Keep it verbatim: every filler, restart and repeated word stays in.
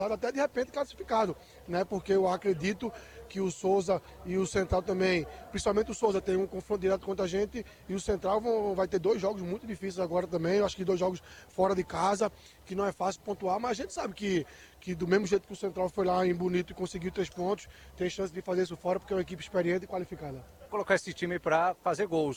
até de repente classificado, né? Porque eu acredito que o Souza e o Central também, principalmente o Souza tem um confronto direto contra a gente e o Central vão, vai ter dois jogos muito difíceis agora também, eu acho que dois jogos fora de casa, que não é fácil pontuar, mas a gente sabe que, que do mesmo jeito que o Central foi lá em Bonito e conseguiu três pontos, tem chance de fazer isso fora porque é uma equipe experiente e qualificada. Colocar esse time para fazer gols.